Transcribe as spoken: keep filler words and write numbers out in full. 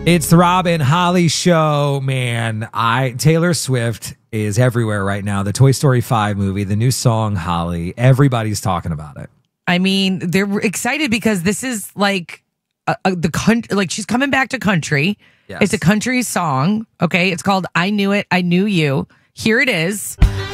It's the Rob and Holly show, man. I Taylor Swift is everywhere right now. The Toy Story five movie, the new song, Holly. Everybody's talking about it. I mean, they're excited because this is like a, a, the country. Like she's coming back to country. Yes. It's a country song. Okay, it's called "I Knew It, I Knew You." Here it is.